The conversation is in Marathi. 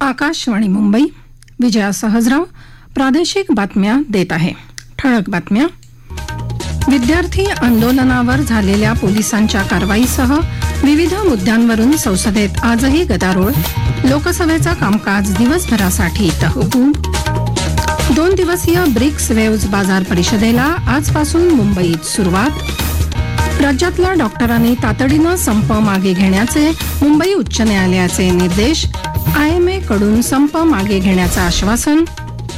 आकाशवाणी मुंबई. विजया सहजराव प्रादेशिक बातम्या देत आहे. ठळक बातम्या. विद्यार्थी आंदोलनावर झालेल्या पोलिसांच्या कारवाईसह विविध मुद्द्यांवरून संसदेत आजही गदारोळ. लोकसभेचं कामकाज दिवसभरासाठी तहकूब. 2 दिवसीय ब्रिक्स वेव्ज बाजार परिषदेला आजपासून मुंबईत सुरुवात. राज्यातल्या डॉक्टरांनी तातडीनं संप मागे घेण्याचे मुंबई उच्च न्यायालयाचे निर्देश. IMA कडून संप मागे घेण्याचं आश्वासन.